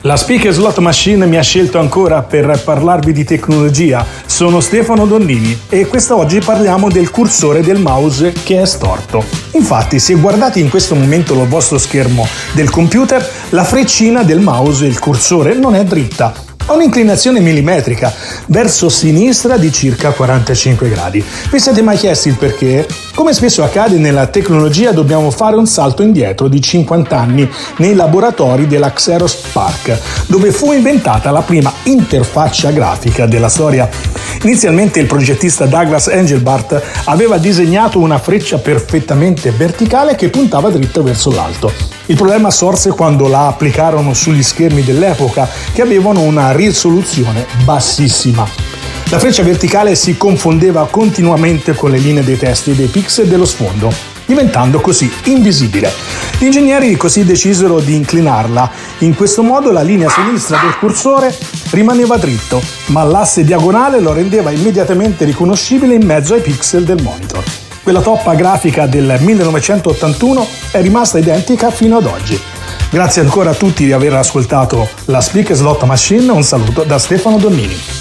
La Speaker Slot Machine mi ha scelto ancora per parlarvi di tecnologia. Sono Stefano Donnini e quest'oggi parliamo del cursore del mouse che è storto. Infatti, se guardate in questo momento lo vostro schermo del computer, la freccina del mouse, il cursore, non è dritta. Ha un'inclinazione millimetrica verso sinistra di circa 45 gradi. Vi siete mai chiesti il perché? Come spesso accade nella tecnologia, dobbiamo fare un salto indietro di 50 anni nei laboratori della Xerox PARC, dove fu inventata la prima interfaccia grafica della storia. Inizialmente il progettista Douglas Engelbart aveva disegnato una freccia perfettamente verticale che puntava dritto verso l'alto. Il problema sorse quando la applicarono sugli schermi dell'epoca, che avevano una risoluzione bassissima. La freccia verticale si confondeva continuamente con le linee dei testi e dei pixel dello sfondo, diventando così invisibile. Gli ingegneri così decisero di inclinarla. In questo modo la linea sinistra del cursore rimaneva dritto, ma l'asse diagonale lo rendeva immediatamente riconoscibile in mezzo ai pixel del monitor. Quella toppa grafica del 1981 è rimasta identica fino ad oggi. Grazie ancora a tutti di aver ascoltato la Speaker Slot Machine, un saluto da Stefano Donnini.